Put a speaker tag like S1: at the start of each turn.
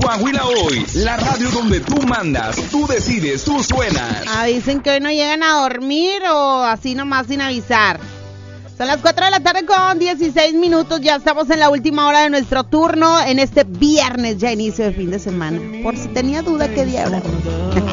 S1: Coahuila Hoy, la radio donde tú mandas, tú decides, tú suenas.
S2: Dicen que hoy no llegan a dormir o así nomás sin avisar. Son las 4 de la tarde con 16 minutos, ya estamos en la última hora de nuestro turno en este viernes, ya inicio de fin de semana. Por si tenía duda, ¿qué día era?